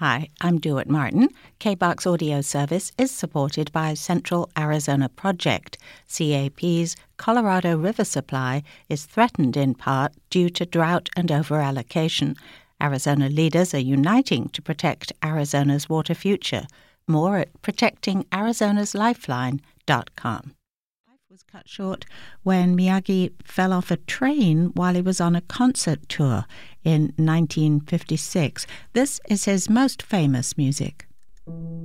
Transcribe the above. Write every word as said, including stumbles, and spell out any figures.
Hi, I'm Dewitt Martin. K B O X audio service is supported by Central Arizona Project. C A P's Colorado River supply is threatened in part due to drought and overallocation. Arizona leaders are uniting to protect Arizona's water future. More at protecting arizonas lifeline dot com. Life was cut short when Miyagi fell off a train while he was on a concert tour in nineteen fifty-six. This is his most famous music.